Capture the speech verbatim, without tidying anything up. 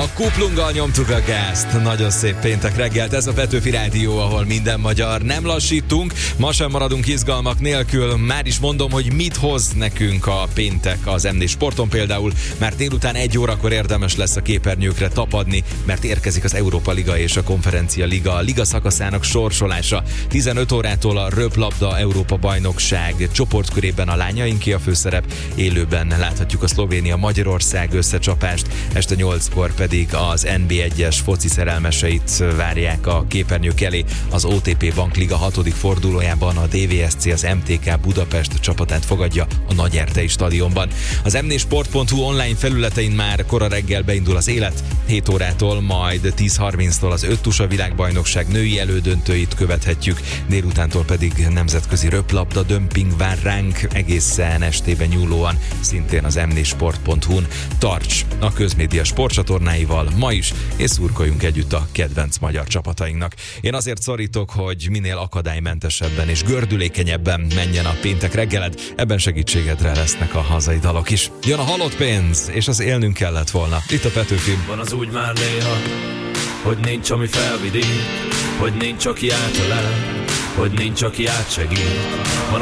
A kuplunggal nyomtuk a gázt. Nagyon szép péntek reggelt, ez a Petőfi Rádió, ahol minden magyar. Nem lassítunk, ma sem maradunk izgalmak nélkül. Már is mondom, hogy mit hoz nekünk a péntek az em négy Sporton például, mert délután egy órakor érdemes lesz a képernyőkre tapadni, mert érkezik az Európa Liga és a Konferencia Liga a liga szakaszának sorsolása. tizenöt órától a röplabda Európa bajnokság csoportkörében a lányainké a főszerep, élőben láthatjuk a Szlovénia-Magyarország összecsapást, este nyolckor pedig az en bé egyes foci szerelmeseit várják a képernyők elé az o té pé Bankliga hatodik fordulójában. A dé vé es cé az em té ká Budapest csapatát fogadja a Nagyerdei stadionban. Az em négy sport pont hu online felületein már kora reggel beindul az élet, hét órától, majd tíz harminctól az öt tusa világbajnokság női elődöntőit követhetjük, délutántól pedig nemzetközi röplabda dömping vár ránk egészen estében nyúlóan, szintén az em négy sport pont hu-n. Tarts a közmédia sportcsatornáival ma is, és szurkoljunk együtt a kedvenc magyar csapatainknak. Én azért szorítok, hogy minél akadálymentesebben és gördülékenyebben menjen a péntek reggeled, ebben segítségedre lesznek a hazai dalok is. Jön a halott pénz, és az élnünk kellett volna. Itt a Petőfi. Van az úgy már néha, hogy nincs, ami felvidít, hogy nincs, aki átölel, hogy nincs, aki átsegít. Van